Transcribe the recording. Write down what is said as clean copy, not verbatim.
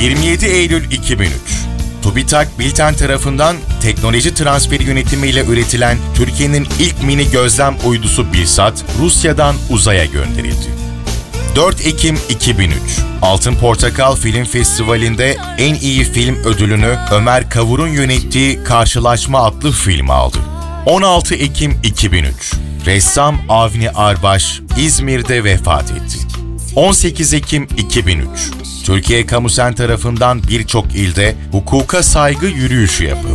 27 Eylül 2003, TÜBİTAK Bilten tarafından teknoloji transferi yönetimiyle üretilen Türkiye'nin ilk mini gözlem uydusu BİRSAT, Rusya'dan uzaya gönderildi. 4 Ekim 2003, Altın Portakal Film Festivali'nde en iyi film ödülünü Ömer Kavur'un yönettiği Karşılaşma adlı film aldı. 16 Ekim 2003, ressam Avni Arbaş İzmir'de vefat etti. 18 Ekim 2003, Türkiye Kamusen tarafından birçok ilde hukuka saygı yürüyüşü yapıldı.